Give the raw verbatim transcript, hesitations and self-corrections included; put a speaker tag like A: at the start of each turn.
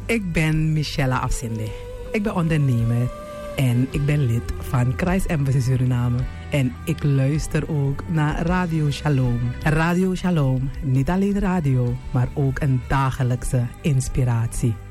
A: Ik ben Michelle Afzinde. Ik ben ondernemer en ik ben lid van Christ Embassy Suriname. En ik luister ook naar Radio Shalom. Radio Shalom, niet alleen radio, maar ook een dagelijkse inspiratie.